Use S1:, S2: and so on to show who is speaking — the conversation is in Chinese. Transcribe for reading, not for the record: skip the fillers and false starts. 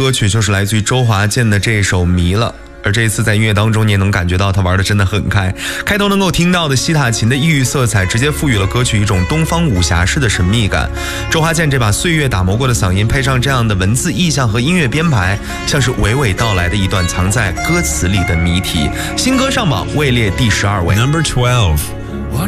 S1: 歌曲就是来自于周华健的这首《迷了》。而这一次在音乐当中，你也能感觉到他玩的真的很开。开头能够听到的西塔琴的异域色彩，直接赋予了歌曲一种东方武侠式的神秘感。周华健这把岁月打磨过的嗓音，配上这样的文字意象和音乐编排，像是娓娓道来的一段藏在歌词里的谜题。新歌上榜位列第12位。
S2: Number 12.